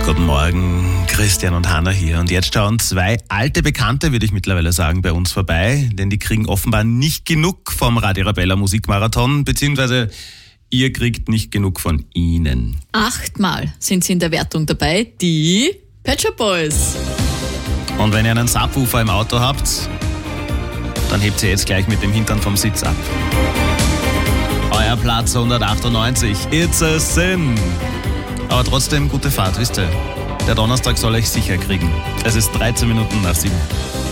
Guten Morgen, Christian und Hanna hier. Und jetzt schauen zwei alte Bekannte, würde ich mittlerweile sagen, bei uns vorbei. Denn die kriegen offenbar nicht genug vom Radio Arabella Musikmarathon, beziehungsweise ihr kriegt nicht genug von ihnen. 8-mal sind sie in der Wertung dabei, die Pet Shop Boys. Und wenn ihr einen Subwoofer im Auto habt, dann hebt ihr jetzt gleich mit dem Hintern vom Sitz ab. Euer Platz 198, It's a Sin. Aber trotzdem gute Fahrt, wisst ihr. Der Donnerstag soll euch sicher kriegen. Es ist 13 Minuten nach 7.